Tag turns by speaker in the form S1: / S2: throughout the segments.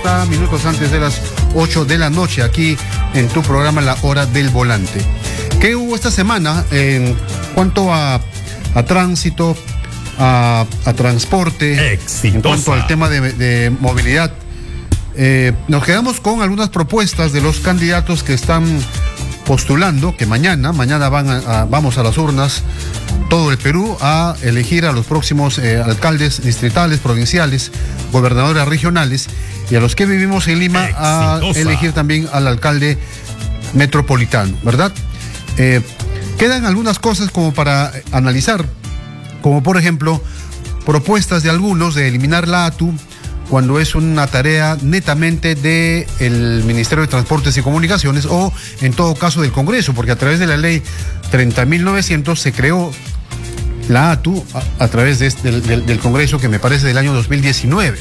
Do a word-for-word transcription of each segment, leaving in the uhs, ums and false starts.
S1: hasta minutos antes de las ocho de la noche, aquí en tu programa La Hora del Volante. ¿Qué hubo esta semana en cuanto a, a tránsito, a, a transporte,
S2: Exitosa.
S1: en cuanto al tema de, de movilidad? Eh, nos quedamos con algunas propuestas de los candidatos que están postulando, que mañana, mañana van a, a, vamos a las urnas, todo el Perú, a elegir a los próximos eh, alcaldes distritales, provinciales, gobernadores regionales, y a los que vivimos en Lima Exitosa. A elegir también al alcalde metropolitano, ¿verdad? Eh, quedan algunas cosas como para analizar, como por ejemplo, propuestas de algunos de eliminar la A T U, cuando es una tarea netamente del Ministerio de Transportes y Comunicaciones, o en todo caso del Congreso, porque a través de la ley treinta mil novecientos se creó la A T U a, a través de este, del, del Congreso, que me parece del año dos mil diecinueve.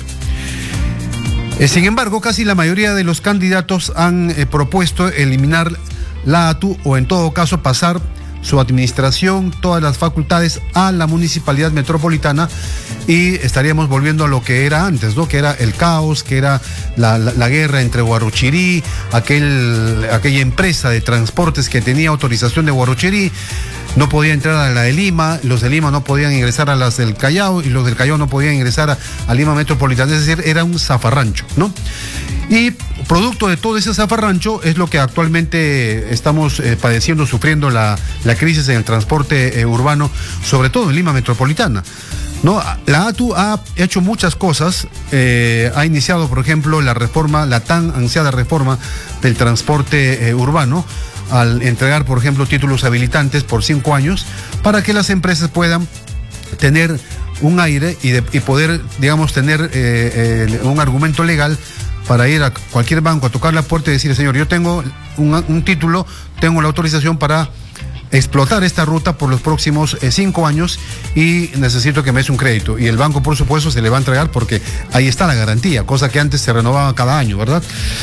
S1: Eh, sin embargo, casi la mayoría de los candidatos han eh, propuesto eliminar la A T U, o en todo caso pasar su administración, todas las facultades, a la municipalidad metropolitana, y estaríamos volviendo a lo que era antes, ¿no? Que era el caos, que era la, la, la guerra entre Huarochirí, aquel, aquella empresa de transportes que tenía autorización de Huarochirí, no podía entrar a la de Lima, los de Lima no podían ingresar a las del Callao, y los del Callao no podían ingresar a, a Lima metropolitana, es decir, era un zafarrancho, ¿no? Y producto de todo ese zafarrancho es lo que actualmente estamos eh, padeciendo, sufriendo la, la crisis en el transporte eh, urbano, sobre todo en Lima metropolitana, ¿no? La A T U ha hecho muchas cosas, eh, ha iniciado, por ejemplo, la reforma, la tan ansiada reforma del transporte eh, urbano, al entregar, por ejemplo, títulos habilitantes por cinco años para que las empresas puedan tener un aire y, de, y poder, digamos, tener eh, eh, un argumento legal para ir a cualquier banco a tocar la puerta y decirle: señor, yo tengo un, un título, tengo la autorización para explotar esta ruta por los próximos eh, cinco años y necesito que me des un crédito. Y el banco, por supuesto, se le va a entregar porque ahí está la garantía, cosa que antes se renovaba cada año, ¿verdad?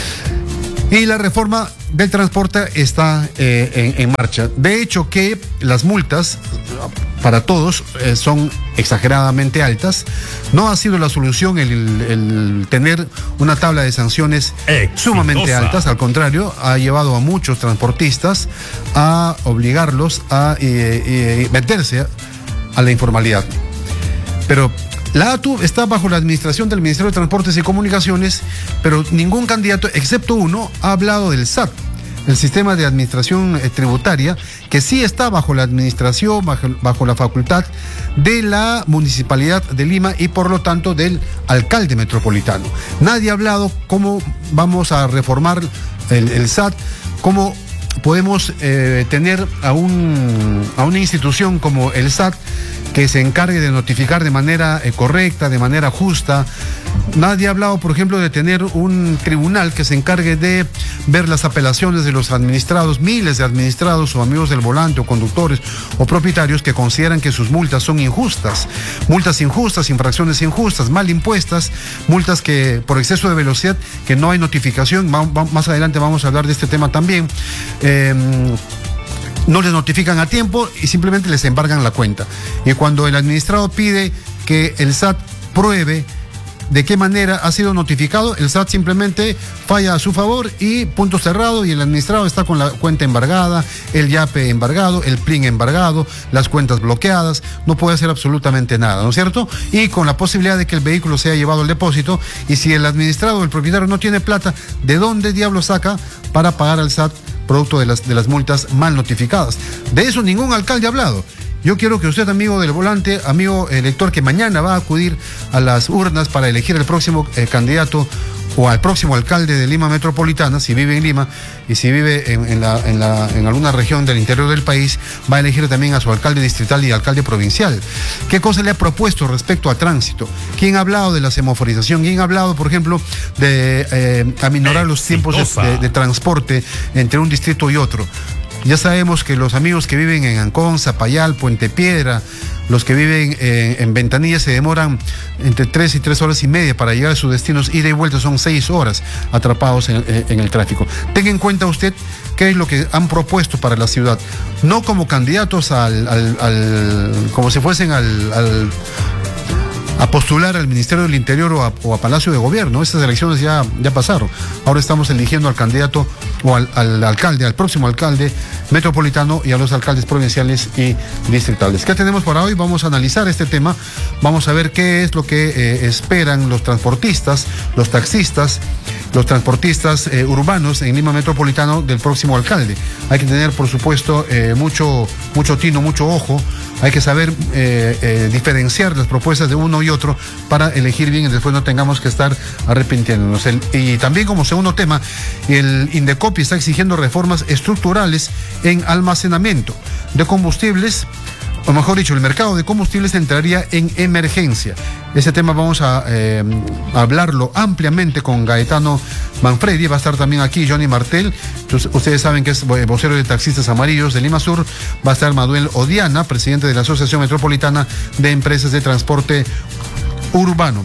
S1: Y la reforma del transporte está eh, en, en marcha. De hecho, que las multas para todos eh, son exageradamente altas. No ha sido la solución el, el tener una tabla de sanciones Exitosa. Sumamente altas. Al contrario, ha llevado a muchos transportistas a obligarlos a eh, eh, meterse a la informalidad. Pero la A T U está bajo la administración del Ministerio de Transportes y Comunicaciones, pero ningún candidato, excepto uno, ha hablado del S A T, el Sistema de Administración Tributaria, que sí está bajo la administración, bajo, bajo la facultad de la Municipalidad de Lima y por lo tanto del alcalde metropolitano. Nadie ha hablado cómo vamos a reformar el, el S A T, cómo podemos eh, tener a, un, a una institución como el S A T que se encargue de notificar de manera eh, correcta, de manera justa. Nadie ha hablado, por ejemplo, de tener un tribunal que se encargue de ver las apelaciones de los administrados, miles de administrados o amigos del volante o conductores o propietarios que consideran que sus multas son injustas. Multas injustas, infracciones injustas, mal impuestas, multas que por exceso de velocidad, que no hay notificación. Va, va, más adelante vamos a hablar de este tema también. Eh, no les notifican a tiempo y simplemente les embargan la cuenta. Y cuando el administrado pide que el S A T pruebe de qué manera ha sido notificado, el S A T simplemente falla a su favor y punto cerrado, y el administrado está con la cuenta embargada, el YAPE embargado, el P L I N embargado, las cuentas bloqueadas, no puede hacer absolutamente nada, ¿no es cierto? Y con la posibilidad de que el vehículo sea llevado al depósito, y si el administrado o el propietario no tiene plata, ¿de dónde diablo saca para pagar al S A T producto de las, de las multas mal notificadas? De eso ningún alcalde ha hablado. Yo quiero que usted, amigo del volante, amigo elector, que mañana va a acudir a las urnas para elegir el próximo eh, candidato o al próximo alcalde de Lima metropolitana, si vive en Lima y si vive en, en, la, en, la, en alguna región del interior del país, va a elegir también a su alcalde distrital y alcalde provincial. ¿Qué cosa le ha propuesto respecto a tránsito? ¿Quién ha hablado de la semaforización? ¿Quién ha hablado, por ejemplo, de eh, aminorar los tiempos de, de, de transporte entre un distrito y otro? Ya sabemos que los amigos que viven en Ancón, Zapayal, Puente Piedra, los que viven eh, en Ventanilla se demoran entre tres y tres horas y media para llegar a sus destinos, ida y vuelta son seis horas atrapados en, en el tráfico. Tenga en cuenta usted qué es lo que han propuesto para la ciudad, no como candidatos al, al, al como si fuesen al, al a postular al Ministerio del Interior o a, o a Palacio de Gobierno. Estas elecciones ya, ya pasaron. Ahora estamos eligiendo al candidato o al, al alcalde, al próximo alcalde metropolitano y a los alcaldes provinciales y distritales. ¿Qué tenemos para hoy? Vamos a analizar este tema. Vamos a ver qué es lo que eh, esperan los transportistas, los taxistas, los transportistas eh, urbanos en Lima Metropolitano del próximo alcalde. Hay que tener, por supuesto, eh, mucho, mucho tino, mucho ojo. Hay que saber eh, eh, diferenciar las propuestas de uno y otro para elegir bien y después no tengamos que estar arrepintiéndonos. El, y también, como segundo tema, el Indecopi está exigiendo reformas estructurales en almacenamiento de combustibles, o mejor dicho, el mercado de combustibles entraría en emergencia. Ese tema vamos a, eh, a hablarlo ampliamente con Gaetano Manfredi. Va a estar también aquí Johnny Martel. Entonces, ustedes saben que es vocero de Taxistas Amarillos de Lima Sur. Va a estar Manuel Odiana, presidente de la Asociación Metropolitana de Empresas de Transporte Urbano.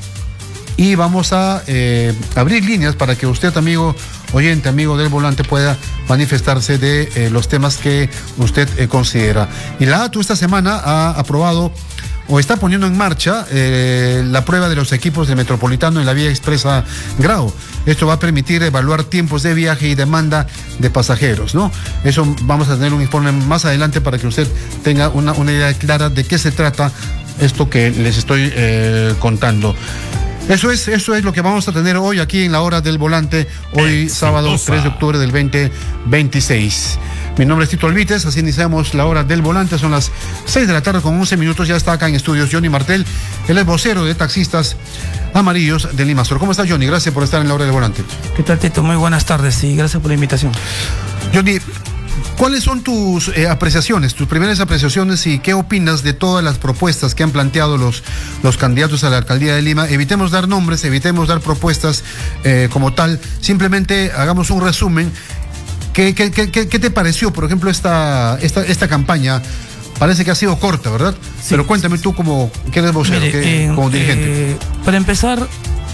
S1: Y vamos a eh, abrir líneas para que usted, amigo oyente, amigo del volante, pueda manifestarse de eh, los temas que usted eh, considera. Y la A T U esta semana ha aprobado o está poniendo en marcha eh, la prueba de los equipos de Metropolitano en la vía expresa Grau. Esto va a permitir evaluar tiempos de viaje y demanda de pasajeros, ¿no? Eso vamos a tener un informe más adelante para que usted tenga una, una idea clara de qué se trata esto que les estoy eh, contando. Eso es, eso es lo que vamos a tener hoy aquí en la Hora del Volante, hoy Exitosa. Sábado tres de octubre del veinte veintiséis. Mi nombre es Tito Alvites, así iniciamos la Hora del Volante, son las seis de la tarde con once minutos, ya está acá en estudios Johnny Martel, él es vocero de Taxistas Amarillos de Lima Sur. ¿Cómo está, Johnny? Gracias por estar en la Hora del Volante.
S2: ¿Qué tal, Tito? Muy buenas tardes y gracias por la invitación.
S1: Johnny, ¿cuáles son tus eh, apreciaciones, tus primeras apreciaciones y qué opinas de todas las propuestas que han planteado los, los candidatos a la alcaldía de Lima? Evitemos dar nombres, evitemos dar propuestas eh, como tal, simplemente hagamos un resumen. ¿Qué, qué, qué, qué te pareció, por ejemplo, esta, esta, esta campaña? Parece que ha sido corta, ¿verdad? Sí, pero cuéntame tú como, ¿qué eres vocero,
S2: mire,
S1: qué,
S2: eh,
S1: como dirigente?
S2: Eh, para empezar,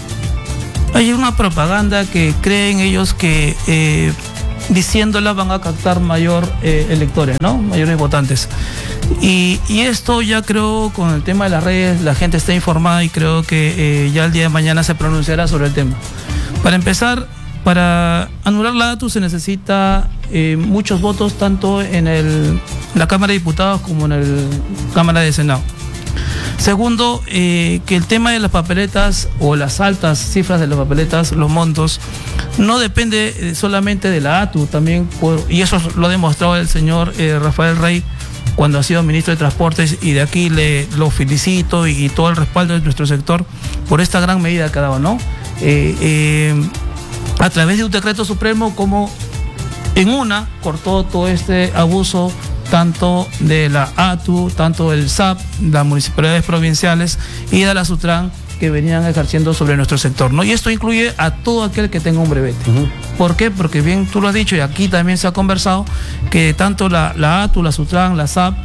S2: hay una propaganda que creen ellos que eh, diciéndola van a captar mayor eh, electores, ¿no? Mayores votantes. Y, y esto ya creo, con el tema de las redes, la gente está informada y creo que eh, ya el día de mañana se pronunciará sobre el tema. Para empezar, para anular la A T U se necesita eh, muchos votos, tanto en el, la Cámara de Diputados como en la Cámara de Senado. Segundo, eh, que el tema de las papeletas o las altas cifras de las papeletas, los montos, no depende solamente de la A T U, también por, y eso lo ha demostrado el señor eh, Rafael Rey cuando ha sido ministro de Transportes, y de aquí le lo felicito y, y todo el respaldo de nuestro sector por esta gran medida que ha dado, ¿no? Eh, eh, a través de un decreto supremo, como en una cortó todo este abuso tanto de la A T U, tanto del S A P, las municipalidades provinciales y de la SUTRAN que venían ejerciendo sobre nuestro sector, ¿no? Y esto incluye a todo aquel que tenga un brevete. Uh-huh. ¿Por qué? Porque bien tú lo has dicho y aquí también se ha conversado que tanto la, la A T U, la SUTRAN, la S A P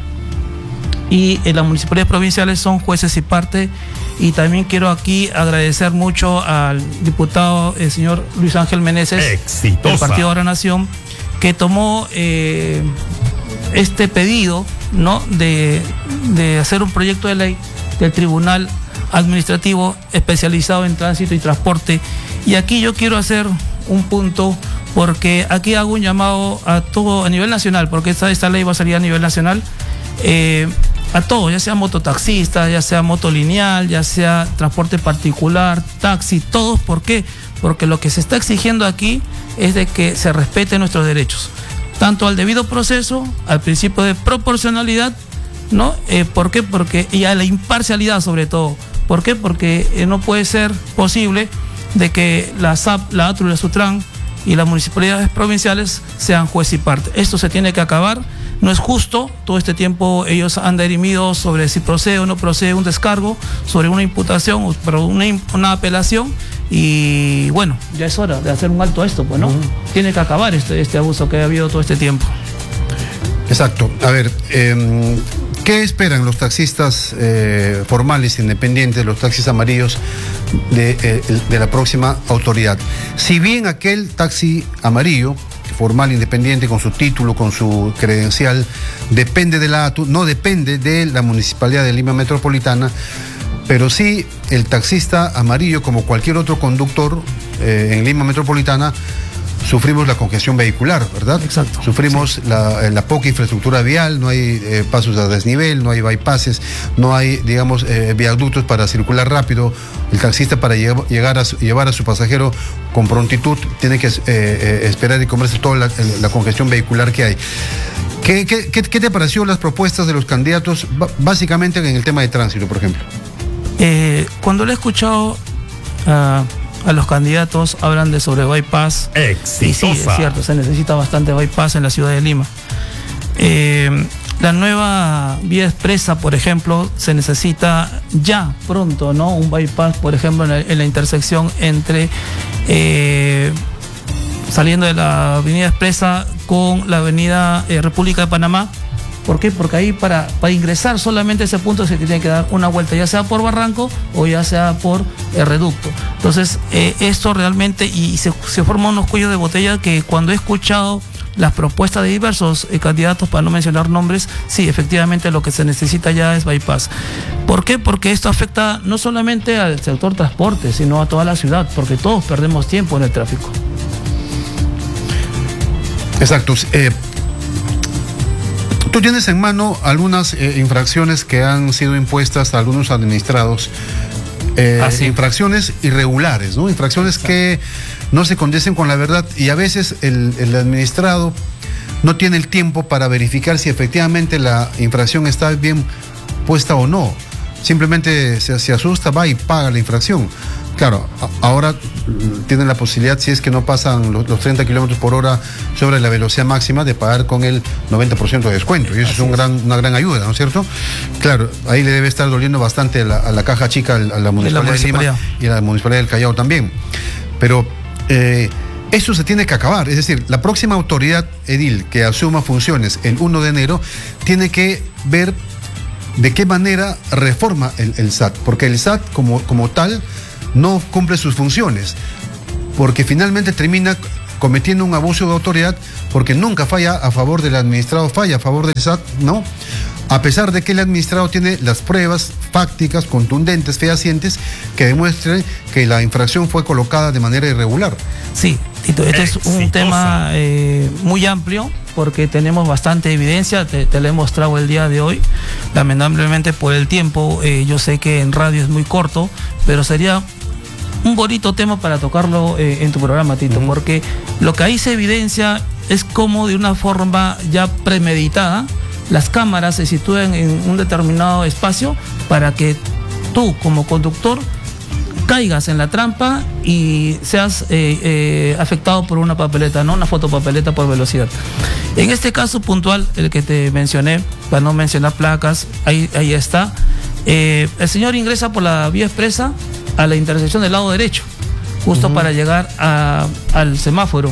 S2: y eh, las municipalidades provinciales son jueces y parte. Y también quiero aquí agradecer mucho al diputado, el señor Luis Ángel Meneses, Exitosa. Del Partido de la Nación, que tomó eh, este pedido, ¿no? de, de hacer un proyecto de ley del Tribunal Administrativo especializado en tránsito y transporte. Y aquí yo quiero hacer un punto, porque aquí hago un llamado a todo, a nivel nacional, porque esta, esta ley va a salir a nivel nacional, eh, a todos, ya sea mototaxista, ya sea motolineal, ya sea transporte particular, taxi, todos. ¿Por qué? Porque lo que se está exigiendo aquí es de que se respeten nuestros derechos, tanto al debido proceso, al principio de proporcionalidad, ¿no? Eh, ¿Por qué? Porque, y a la imparcialidad sobre todo. ¿Por qué? Porque eh, no puede ser posible de que la S A P, la A T U, la SUTRAN y las municipalidades provinciales sean juez y parte. Esto se tiene que acabar. No es justo, todo este tiempo ellos han dirimido sobre si procede o no procede un descargo, sobre una imputación o sobre una, una apelación, y bueno, ya es hora de hacer un alto a esto, pues, ¿no? Uh-huh. Tiene que acabar este, este abuso que ha habido todo este tiempo.
S1: Exacto. A ver, eh, ¿qué esperan los taxistas eh, formales, independientes, los taxis amarillos de, eh, de la próxima autoridad? Si bien aquel taxi amarillo formal, independiente, con su título, con su credencial, depende de la A T U, no depende de la Municipalidad de Lima Metropolitana, pero sí el taxista amarillo, como cualquier otro conductor eh, en Lima Metropolitana, sufrimos la congestión vehicular, ¿verdad?
S2: Exacto.
S1: Sufrimos sí. la, la poca infraestructura vial, no hay eh, pasos a desnivel, no hay bypasses, no hay, digamos, eh, viaductos para circular rápido. El taxista, para lleg llegar a su, llevar a su pasajero con prontitud, tiene que eh, eh, esperar y comerse toda la, la congestión vehicular que hay. ¿Qué, qué, qué, ¿Qué te pareció las propuestas de los candidatos, básicamente en el tema de tránsito, por ejemplo?
S2: Eh, cuando lo he escuchado uh, a los candidatos, hablan de sobre bypass.
S3: Exitosa.
S2: Y sí, es cierto, se necesita bastante bypass en la ciudad de Lima. Eh, la nueva vía expresa, por ejemplo, se necesita ya pronto, ¿no? Un bypass, por ejemplo, en la, en la intersección entre eh, saliendo de la avenida Expresa con la avenida eh, República de Panamá. ¿Por qué? Porque ahí para, para ingresar solamente a ese punto se tiene que dar una vuelta, ya sea por Barranco o ya sea por el reducto. Entonces, eh, esto realmente, y se, se forman unos cuellos de botella que cuando he escuchado las propuestas de diversos eh, candidatos, para no mencionar nombres, sí, efectivamente lo que se necesita ya es bypass. ¿Por qué? Porque esto afecta no solamente al sector transporte, sino a toda la ciudad, porque todos perdemos tiempo en el tráfico.
S1: Exacto. Eh, Tú tienes en mano algunas eh, infracciones que han sido impuestas a algunos administrados, eh, ah, sí. infracciones irregulares, ¿no? Infracciones Exacto. que no se condicen con la verdad, y a veces el, el administrado no tiene el tiempo para verificar si efectivamente la infracción está bien puesta o no. Simplemente se, se asusta, va y paga la infracción. Claro, ahora tienen la posibilidad, si es que no pasan los, los treinta kilómetros por hora sobre la velocidad máxima, de pagar con el noventa por ciento de descuento. Y eso es, un gran, una gran ayuda, ¿no es cierto? Claro, ahí le debe estar doliendo bastante a la, a la caja chica, a la Municipalidad de, municipalidad. de Lima y a la Municipalidad del Callao también. Pero eh, eso se tiene que acabar. Es decir, la próxima autoridad edil que asuma funciones el primero de enero tiene que ver de qué manera reforma el, el S A T. Porque el S A T como, como tal no cumple sus funciones, porque finalmente termina cometiendo un abuso de autoridad, porque nunca falla a favor del administrado, falla a favor del S A T, ¿no? A pesar de que el administrado tiene las pruebas fácticas, contundentes, fehacientes, que demuestren que la infracción fue colocada de manera irregular.
S2: Sí, Tito, este Exitosa. es un tema eh, muy amplio, porque tenemos bastante evidencia, te, te lo he mostrado el día de hoy. Lamentablemente por el tiempo, eh, yo sé que en radio es muy corto, pero sería un bonito tema para tocarlo eh, en tu programa, Tito, uh-huh. porque lo que ahí se evidencia es como de una forma ya premeditada las cámaras se sitúan en un determinado espacio para que tú como conductor caigas en la trampa y seas eh, eh, afectado por una papeleta, no una fotopapeleta por velocidad. En este caso puntual, el que te mencioné, para no mencionar placas, ahí, ahí está. Eh, el señor ingresa por la vía expresa a la intersección del lado derecho, justo uh-huh. para llegar a, al semáforo.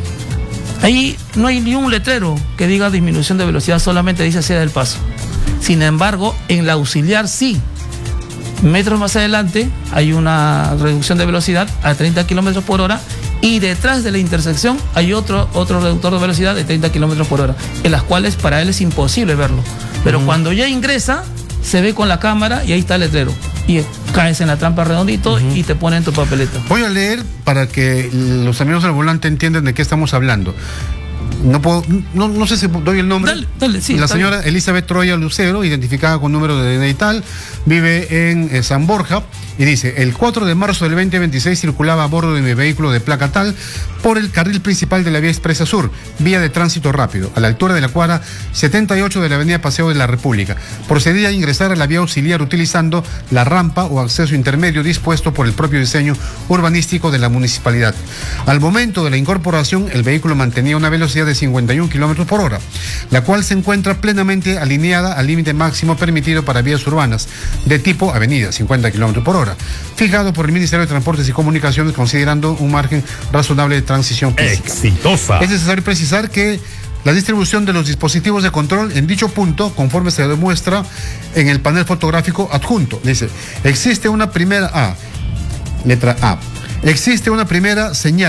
S2: Ahí no hay ni un letrero que diga disminución de velocidad, solamente dice ceda el paso. Sin embargo, en la auxiliar sí. Metros más adelante hay una reducción de velocidad a treinta kilómetros por hora, y detrás de la intersección hay otro, otro reductor de velocidad de treinta kilómetros por hora, en las cuales para él es imposible verlo. Pero uh-huh. cuando ya ingresa, se ve con la cámara y ahí está el letrero. Y caes en la trampa redondito uh-huh. y te ponen tu papeleta.
S1: Voy a leer para que los amigos del volante entiendan de qué estamos hablando. No puedo, no, no sé si doy el nombre.
S2: Dale, dale, sí,
S1: la señora bien. Elizabeth Troya Lucero, identificada con número de D N I tal, vive en eh, San Borja, y dice: el cuatro de marzo del veinte veintiséis circulaba a bordo de mi vehículo de placa tal por el carril principal de la vía expresa sur, vía de tránsito rápido, a la altura de la cuadra setenta y ocho de la avenida Paseo de la República. Procedía a ingresar a la vía auxiliar utilizando la rampa o acceso intermedio dispuesto por el propio diseño urbanístico de la municipalidad. Al momento de la incorporación, el vehículo mantenía una velocidad de cincuenta y un kilómetros por hora, la cual se encuentra plenamente alineada al límite máximo permitido para vías urbanas de tipo avenida, cincuenta kilómetros por hora, fijado por el Ministerio de Transportes y Comunicaciones, considerando un margen razonable de transición física.
S3: Exitosa.
S1: Es necesario precisar que la distribución de los dispositivos de control en dicho punto, conforme se demuestra en el panel fotográfico adjunto, dice: existe una primera A, letra A, existe una primera señal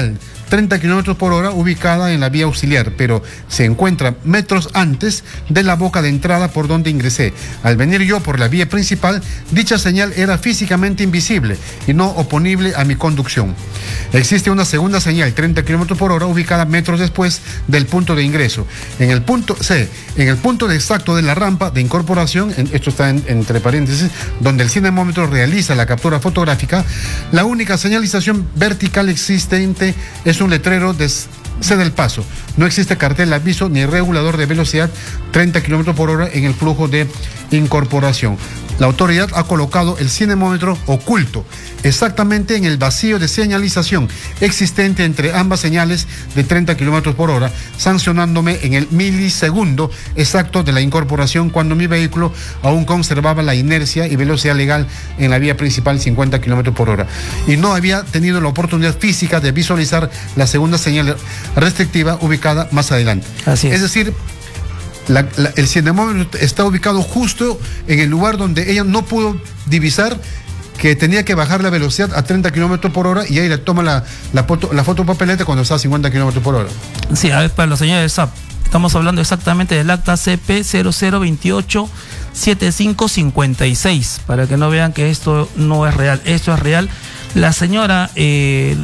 S1: treinta kilómetros por hora ubicada en la vía auxiliar, pero se encuentra metros antes de la boca de entrada por donde ingresé. Al venir yo por la vía principal, dicha señal era físicamente invisible y no oponible a mi conducción. Existe una segunda señal, treinta kilómetros por hora, ubicada metros después del punto de ingreso. En el punto C, en el punto exacto de la rampa de incorporación, en, esto está en, entre paréntesis, donde el cinemómetro realiza la captura fotográfica, la única señalización vertical existente es un letrero de cede el paso. No existe cartel de aviso ni regulador de velocidad treinta kilómetros por hora en el flujo de incorporación. La autoridad ha colocado el cinemómetro oculto, exactamente en el vacío de señalización existente entre ambas señales de treinta kilómetros por hora, sancionándome en el milisegundo exacto de la incorporación cuando mi vehículo aún conservaba la inercia y velocidad legal en la vía principal cincuenta kilómetros por hora. Y no había tenido la oportunidad física de visualizar la segunda señal restrictiva ubicada más adelante.
S2: Así es.
S1: Es decir, La, la, el cinemómetro está ubicado justo en el lugar donde ella no pudo divisar que tenía que bajar la velocidad a treinta kilómetros por hora, y ahí le toma la, la, foto, la fotopapeleta cuando está a cincuenta kilómetros por hora.
S2: Sí, a ver, para los señores del S A P, estamos hablando exactamente del acta C P cero cero veintiocho setenta y cinco cincuenta y seis, para que no vean que esto no es real, esto es real. La señora eh,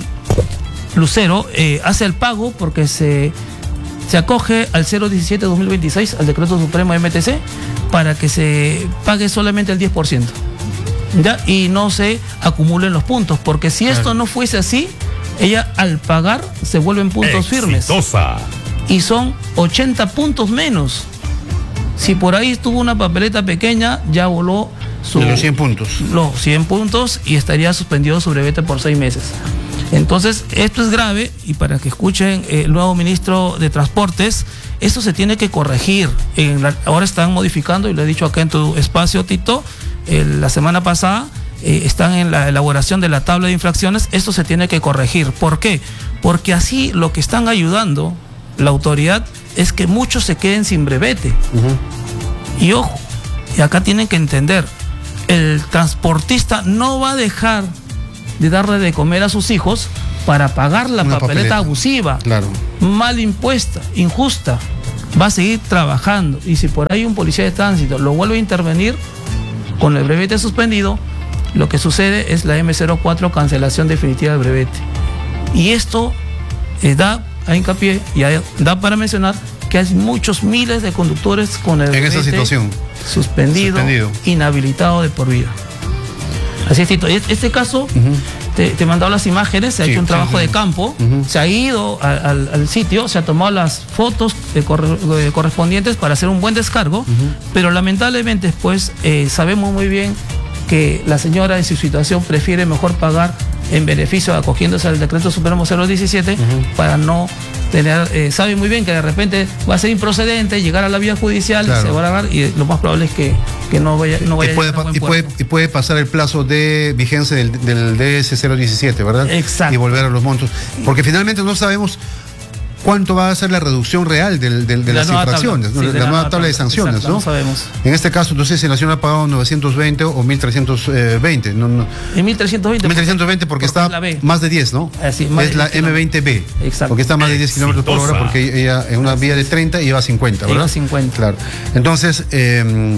S2: Lucero eh, hace el pago porque se... se acoge al cero diecisiete dos mil veintiséis, al decreto supremo M T C, para que se pague solamente el diez por ciento, ¿ya? Y no se acumulen los puntos, porque si esto claro. no fuese así, ella al pagar se vuelven puntos
S3: Exitosa.
S2: firmes. Y son ochenta puntos menos. Si por ahí tuvo una papeleta pequeña, ya voló su,
S1: de los cien puntos.
S2: Los cien puntos y estaría suspendido su brevete por seis meses. Entonces, esto es grave, y para que escuchen eh, el nuevo ministro de Transportes, esto se tiene que corregir. En la, ahora están modificando, y lo he dicho acá en tu espacio, Tito, eh, la semana pasada eh, están en la elaboración de la tabla de infracciones. Esto se tiene que corregir. ¿Por qué? Porque así lo que están ayudando la autoridad es que muchos se queden sin brevete. Uh-huh. Y ojo, y acá tienen que entender, el transportista no va a dejar de darle de comer a sus hijos para pagar la papeleta, papeleta abusiva,
S1: claro.
S2: mal impuesta, injusta. Va a seguir trabajando, y si por ahí un policía de tránsito lo vuelve a intervenir con el brevete suspendido, lo que sucede es la M cero cuatro, cancelación definitiva del brevete. Y esto eh, da a hincapié y a, da para mencionar que hay muchos miles de conductores con el
S1: en
S2: brevete
S1: esa situación
S2: suspendido, suspendido, inhabilitado de por vida. Así es, Tito. Este caso, uh-huh. te, te he mandado las imágenes, se ha sí, hecho un trabajo sí, sí. de campo, uh-huh. se ha ido a, al, al sitio, se ha tomado las fotos de corre, de correspondientes para hacer un buen descargo, uh-huh. pero lamentablemente, pues, eh, sabemos muy bien que la señora en su situación prefiere mejor pagar en beneficio, acogiéndose al decreto supremo cero diecisiete, uh-huh. para no tener, eh, sabe muy bien que de repente va a ser improcedente llegar a la vía judicial, claro. y se va a agarrar, y lo más probable es que, que no vaya, no vaya
S1: y puede,
S2: a llegar a buen
S1: y, puede, y puede pasar el plazo de vigencia del, del D S cero diecisiete, ¿verdad?
S2: Exacto.
S1: Y volver a los montos, porque finalmente no sabemos cuánto va a ser la reducción real del, del, de la las infracciones, tabla, ¿no? sí, de la, la nueva tabla, tabla de sanciones, exacto, ¿no?
S2: No sabemos.
S1: En este caso, no sé si la señora ha pagado novecientos veinte o mil trescientos veinte. No, no.
S2: En mil trescientos veinte.
S1: mil trescientos veinte porque, porque está más de diez, ¿no?
S2: Así,
S1: es la M veinte B.
S2: Exacto.
S1: Porque está más de diez kilómetros por hora, porque ella en una vía de treinta y lleva cincuenta, ¿verdad?
S2: Lleva cincuenta.
S1: Claro. Entonces, eh,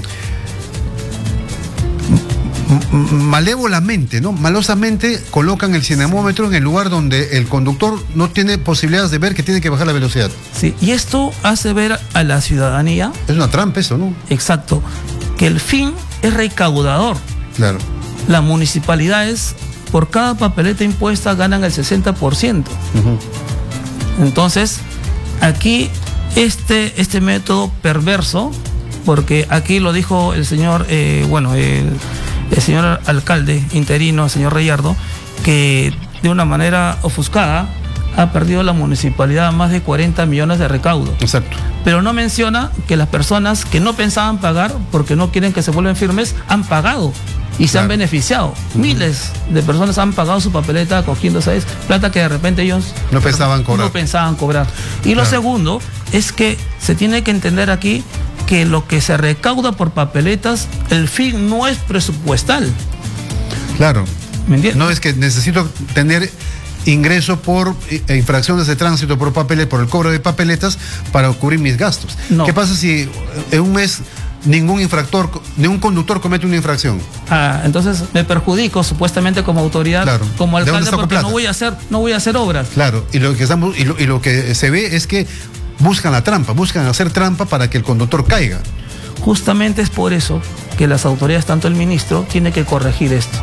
S1: malévolamente, ¿no? Malosamente colocan el cinemómetro en el lugar donde el conductor no tiene posibilidades de ver que tiene que bajar la velocidad.
S2: Sí, y esto hace ver a la ciudadanía.
S1: Es una trampa eso, ¿no?
S2: Exacto. Que el fin es recaudador.
S1: Claro.
S2: Las municipalidades, por cada papeleta impuesta, ganan el sesenta por ciento. Uh-huh. Entonces, aquí este, este método perverso, porque aquí lo dijo el señor, eh, bueno, el. el señor alcalde interino, el señor Reyardo, que de una manera ofuscada ha perdido la municipalidad más de cuarenta millones de recaudo.
S1: Exacto.
S2: Pero no menciona que las personas que no pensaban pagar, porque no quieren que se vuelvan firmes, han pagado y se claro. han beneficiado. Uh-huh. Miles de personas han pagado su papeleta acogiéndose a esa plata que de repente ellos
S1: no pensaban cobrar.
S2: No pensaban cobrar. Y claro. lo segundo es que se tiene que entender aquí que lo que se recauda por papeletas, el fin no es presupuestal.
S1: Claro.
S2: ¿Me entiendes?
S1: No es que necesito tener ingreso por eh, infracciones de tránsito por papeles, por el cobro de papeletas para cubrir mis gastos.
S2: No.
S1: ¿Qué pasa si en un mes ningún infractor, ningún conductor comete una infracción?
S2: Ah, entonces me perjudico supuestamente como autoridad,
S1: claro.
S2: como alcalde, porque
S1: plata?
S2: no voy a hacer, no voy a hacer obras.
S1: Claro, y lo que estamos, y lo, y lo que se ve es que buscan la trampa, buscan hacer trampa para que el conductor caiga.
S2: Justamente es por eso que las autoridades, tanto el ministro, tiene que corregir esto.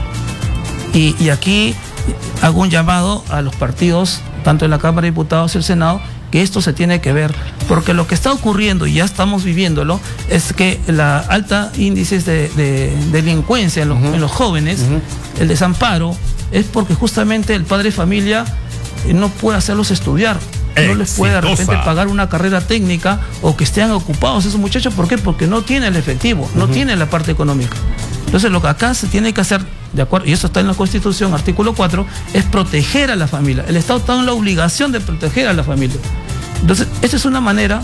S2: Y, y aquí hago un llamado a los partidos, tanto en la Cámara de Diputados y el Senado, que esto se tiene que ver, porque lo que está ocurriendo, y ya estamos viviéndolo, es que la alta índices de, de, de delincuencia en los, uh-huh. en los jóvenes, uh-huh. el desamparo, es porque justamente el padre de familia no puede hacerlos estudiar. No les puede de repente pagar una carrera técnica o que estén ocupados esos muchachos. ¿Por qué? Porque no tiene el efectivo, no uh-huh. tiene la parte económica. Entonces lo que acá se tiene que hacer, de acuerdo, y eso está en la Constitución, artículo cuatro, es proteger a la familia. El Estado está en la obligación de proteger a la familia. Entonces, esta es una manera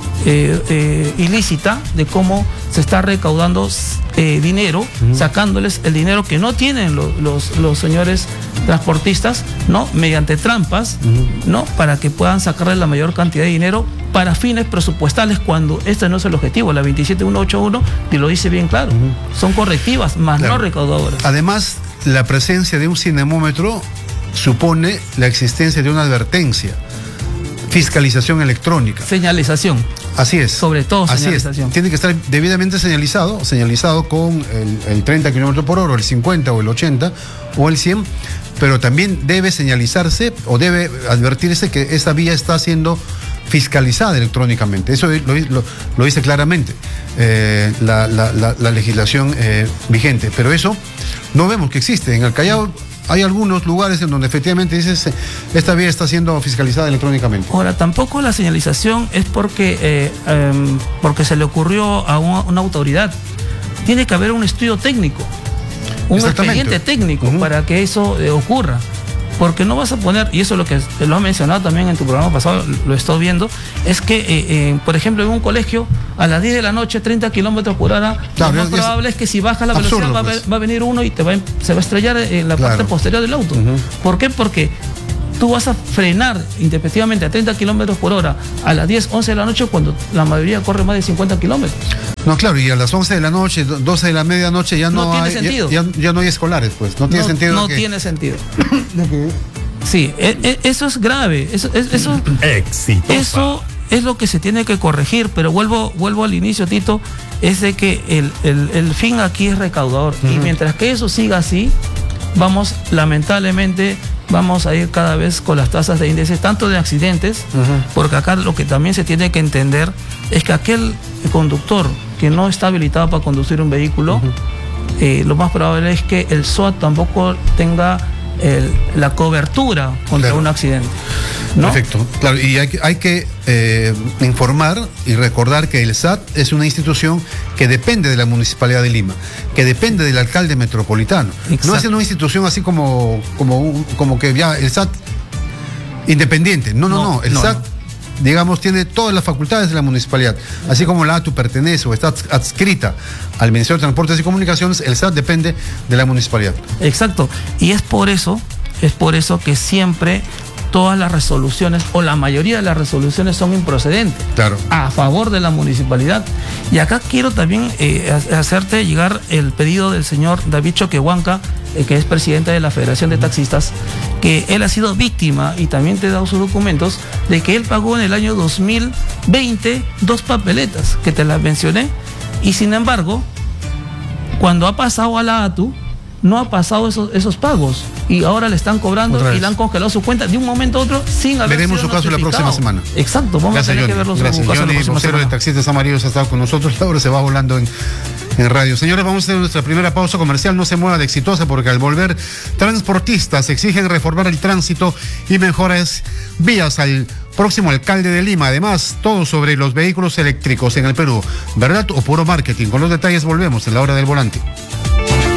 S2: eh, eh, ilícita de cómo se está recaudando eh, dinero, uh-huh. sacándoles el dinero que no tienen los, los, los señores transportistas, ¿no? Mediante trampas, uh-huh. ¿no? Para que puedan sacarle la mayor cantidad de dinero para fines presupuestales, cuando este no es el objetivo. La veintisiete mil ciento ochenta y uno te lo dice bien claro. Uh-huh. Son correctivas, más claro. no recaudadoras.
S1: Además, la presencia de un cinemómetro supone la existencia de una advertencia. Fiscalización electrónica.
S2: Señalización.
S1: Así es.
S2: Sobre todo señalización.
S1: Así es. Tiene que estar debidamente señalizado, señalizado con el, el treinta kilómetros por hora, el cincuenta o el ochenta o el cien, pero también debe señalizarse o debe advertirse que esta vía está siendo fiscalizada electrónicamente. Eso lo, lo, lo dice claramente eh, la, la, la, la legislación eh, vigente, pero eso no vemos que existe. En el Callao hay algunos lugares en donde efectivamente dices esta vía está siendo fiscalizada electrónicamente. Ahora,
S2: tampoco la señalización es porque, eh, eh, porque se le ocurrió a una, una autoridad. Tiene que haber un estudio técnico, un expediente técnico uh-huh. para que eso eh, ocurra. Porque no vas a poner, y eso es lo que lo has mencionado también en tu programa pasado, lo he estado viendo, es que, eh, eh, por ejemplo, en un colegio, a las diez de la noche, treinta kilómetros por hora, claro, lo más es, probable es que si bajas la absurdo, velocidad va, pues. va a venir uno y te va, se va a estrellar en la claro. parte posterior del auto. Uh-huh. ¿Por qué? Porque tú vas a frenar intempestivamente a treinta kilómetros por hora a las diez, once de la noche, cuando la mayoría corre más de cincuenta kilómetros.
S1: No, claro, y a las once de la noche, doce de la medianoche ya no,
S2: no tiene
S1: hay,
S2: sentido.
S1: Ya, ya, ya no hay escolares, pues. No tiene
S2: no,
S1: sentido.
S2: No
S1: que...
S2: tiene sentido. Sí, eso es grave. Eso, eso,
S3: Exitosa.
S2: Eso es lo que se tiene que corregir, pero vuelvo, vuelvo al inicio, Tito, es de que el, el, el fin aquí es recaudador. Uh-huh. Y mientras que eso siga así, vamos, lamentablemente, vamos a ir cada vez con las tasas de índices, tanto de accidentes, uh-huh. porque acá lo que también se tiene que entender es que aquel conductor que no está habilitado para conducir un vehículo, uh-huh. eh, lo más probable es que el S O A T tampoco tenga el, la cobertura contra claro. un accidente, ¿no?
S1: Perfecto, claro, y hay, hay que eh, informar y recordar que el S A T es una institución que depende de la Municipalidad de Lima, que depende del alcalde metropolitano. Exacto. No es una institución así como, como, como que ya el S A T independiente, no, no, no, no. el no, S A T no. digamos, tiene todas las facultades de la municipalidad. Así como la A T U pertenece o está adscrita al Ministerio de Transportes y Comunicaciones, el S A T depende de la municipalidad.
S2: Exacto. Y es por eso, es por eso que siempre todas las resoluciones, o la mayoría de las resoluciones, son improcedentes.
S1: Claro.
S2: A favor de la municipalidad. Y acá quiero también eh, hacerte llegar el pedido del señor David Choquehuanca, eh, que es presidente de la Federación de Taxistas, que él ha sido víctima, y también te he dado sus documentos, de que él pagó en el año dos mil veinte dos papeletas, que te las mencioné, y sin embargo, cuando ha pasado a la A T U, no ha pasado esos, esos pagos, y ahora le están cobrando y le han congelado su cuenta de un momento a otro sin haber
S1: Veremos sido su caso la próxima semana.
S2: Exacto, vamos
S1: Gracias,
S2: a tener
S1: Johnny.
S2: que verlo su
S1: Gracias,
S2: caso
S1: Johnny,
S2: la próxima
S1: vocero
S2: semana.
S1: de Taxistas Amarillos ha estado con nosotros, ahora se va volando en, en radio. Señores, vamos a hacer nuestra primera pausa comercial, no se mueva de Exitosa, porque al volver, transportistas exigen reformar el tránsito y mejores vías al próximo alcalde de Lima. Además, todo sobre los vehículos eléctricos en el Perú, ¿verdad o puro marketing? Con los detalles volvemos en la hora del volante.